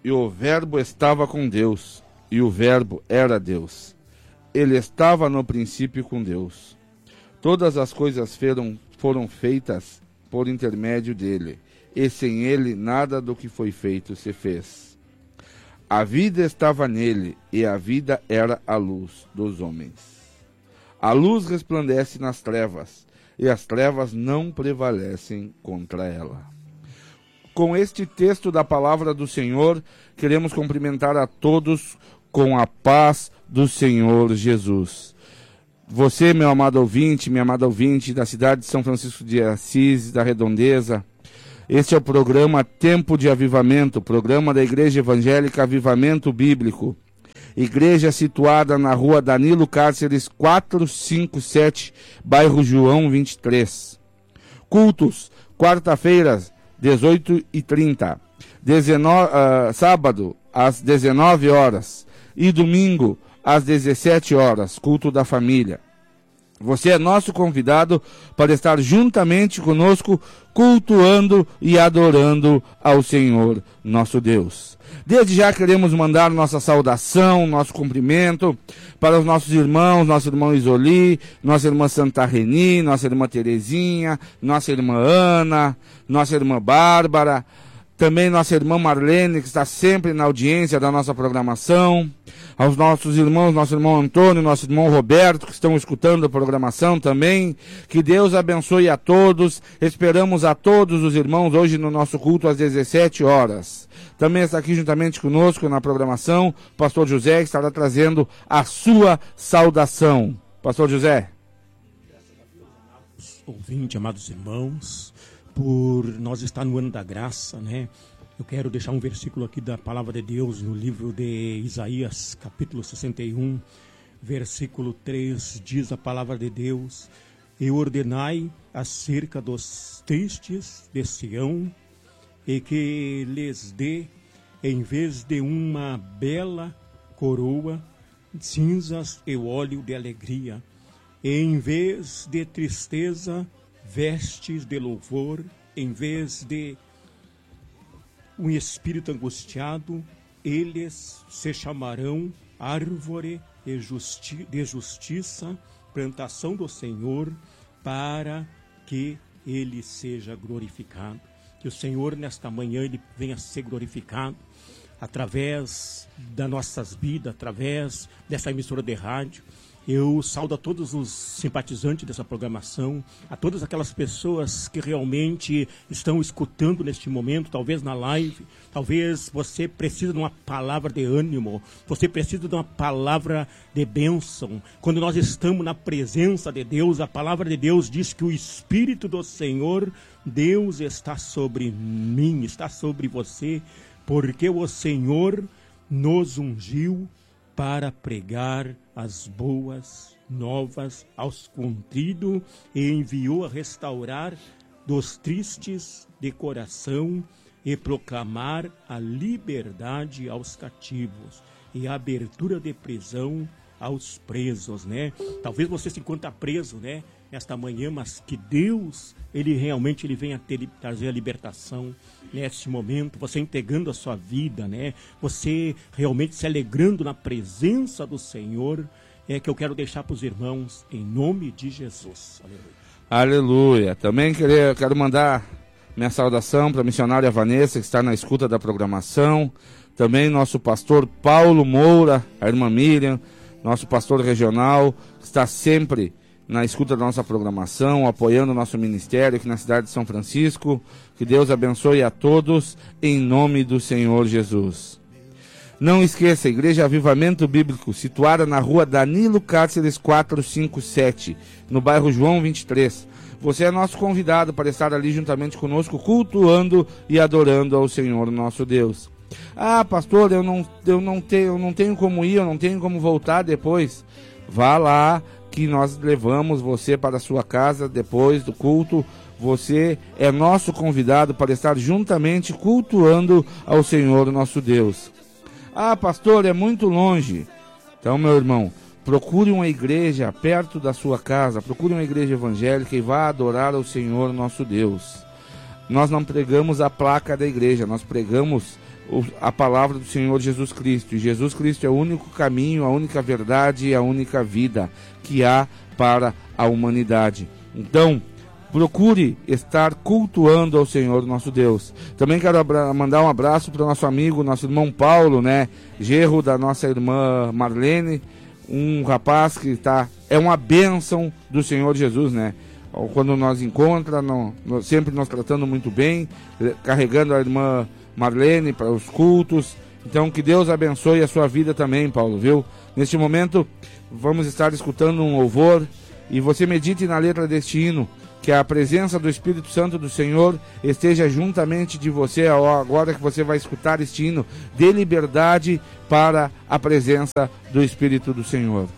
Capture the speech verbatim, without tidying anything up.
e o Verbo estava com Deus, e o Verbo era Deus. Ele estava no princípio com Deus. Todas as coisas foram, foram feitas por intermédio dele, e sem ele nada do que foi feito se fez. A vida estava nele, e a vida era a luz dos homens. A luz resplandece nas trevas, e as trevas não prevalecem contra ela. Com este texto da palavra do Senhor, queremos cumprimentar a todos com a paz do Senhor Jesus. Você, meu amado ouvinte, minha amada ouvinte da cidade de São Francisco de Assis, da Redondeza, este é o programa Tempo de Avivamento, programa da Igreja Evangélica Avivamento Bíblico. Igreja situada na rua Danilo Cáceres quatrocentos e cinquenta e sete, bairro João vinte e três. Cultos, quarta-feiras, dezoito e trinta. dezenove, uh, sábado, às dezenove horas. E domingo, às dezessete horas, culto da família. Você é nosso convidado para estar juntamente conosco, cultuando e adorando ao Senhor, nosso Deus. Desde já queremos mandar nossa saudação, nosso cumprimento para os nossos irmãos, nosso irmão Isoli, nossa irmã Santa Reni, nossa irmã Terezinha, nossa irmã Ana, nossa irmã Bárbara, também nossa irmã Marlene, que está sempre na audiência da nossa programação, aos nossos irmãos, nosso irmão Antônio, nosso irmão Roberto, que estão escutando a programação também. Que Deus abençoe a todos. Esperamos a todos os irmãos hoje no nosso culto às dezessete horas. Também está aqui juntamente conosco na programação o pastor José, que estará trazendo a sua saudação. Pastor José. Graças a Deus, amados ouvintes, amados irmãos, por nós estar no ano da graça, né? Eu quero deixar um versículo aqui da palavra de Deus no livro de Isaías, capítulo sessenta e um, versículo três, diz a palavra de Deus: e ordenai acerca dos tristes de Sião, e que lhes dê, em vez de uma bela coroa, cinzas e óleo de alegria, e em vez de tristeza, vestes de louvor, em vez de um espírito angustiado, eles se chamarão árvore de, justi- de justiça, plantação do Senhor, para que ele seja glorificado. Que o Senhor nesta manhã ele venha ser glorificado através das nossas vidas, através dessa emissora de rádio. Eu saudo a todos os simpatizantes dessa programação, a todas aquelas pessoas que realmente estão escutando neste momento, talvez na live, talvez você precise de uma palavra de ânimo, você precisa de uma palavra de bênção. Quando nós estamos na presença de Deus, a palavra de Deus diz que o Espírito do Senhor, Deus está sobre mim, está sobre você, porque o Senhor nos ungiu para pregar as boas novas aos contridos e enviou a restaurar dos tristes de coração e proclamar a liberdade aos cativos e a abertura de prisão aos presos, né? Talvez você se encontre preso, né, nesta manhã, mas que Deus, ele realmente ele venha ter, trazer a libertação neste momento, você entregando a sua vida, né? Você realmente se alegrando na presença do Senhor, é que eu quero deixar para os irmãos, em nome de Jesus. Aleluia. Aleluia. Também queria, quero mandar minha saudação para a missionária Vanessa, que está na escuta da programação, também nosso pastor Paulo Moura, a irmã Miriam, nosso pastor regional, que está sempre na escuta da nossa programação, apoiando o nosso ministério aqui na cidade de São Francisco. Que Deus abençoe a todos, em nome do Senhor Jesus. Não esqueça, a Igreja Avivamento Bíblico, situada na rua Danilo Cáceres quatrocentos e cinquenta e sete, no bairro João vinte e três. Você é nosso convidado para estar ali juntamente conosco, cultuando e adorando ao Senhor nosso Deus. Ah, pastor, eu não, eu não, tenho, eu não tenho como ir, eu não tenho como voltar depois. Vá lá, que nós levamos você para a sua casa depois do culto. Você é nosso convidado para estar juntamente cultuando ao Senhor nosso Deus. Ah, pastor, é muito longe. Então, meu irmão, procure uma igreja perto da sua casa, procure uma igreja evangélica e vá adorar ao Senhor nosso Deus. Nós não pregamos a placa da igreja, nós pregamos a palavra do Senhor Jesus Cristo. E Jesus Cristo é o único caminho, a única verdade e a única vida que há para a humanidade. Então, procure estar cultuando ao Senhor nosso Deus. Também quero mandar um abraço para o nosso amigo, nosso irmão Paulo, né? Genro da nossa irmã Marlene, um rapaz que tá, é uma bênção do Senhor Jesus, né? Quando nós encontra, não, sempre nos tratando muito bem, carregando a irmã Marlene para os cultos. Então, que Deus abençoe a sua vida também, Paulo, viu? Neste momento, vamos estar escutando um louvor e você medite na letra deste hino, que a presença do Espírito Santo do Senhor esteja juntamente de você agora que você vai escutar este hino. Dê liberdade para a presença do Espírito do Senhor.